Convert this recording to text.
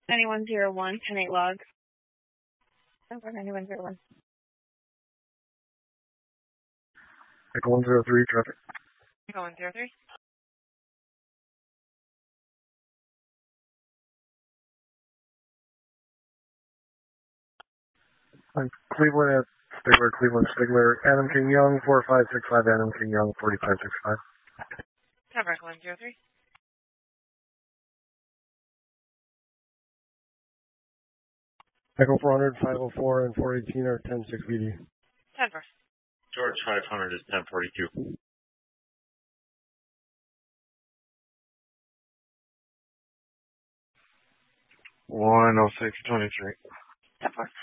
9101, 10-8 log. Over 9101. Echo 103, traffic. Echo 103. Cleveland at Stigler, Adam King Young, 4565, Adam King Young, 4565. Cover Echo 103. Echo 400, 504, and 418 are 10-6 BD. 10-4. George 500 is 1042. 10623. 10-4.